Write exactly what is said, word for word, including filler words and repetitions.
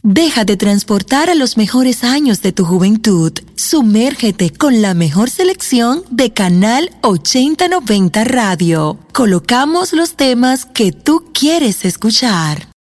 Déjate transportar a los mejores años de tu juventud. Sumérgete con la mejor selección de Canal ochenta noventa Radio. Colocamos los temas que tú quieres escuchar.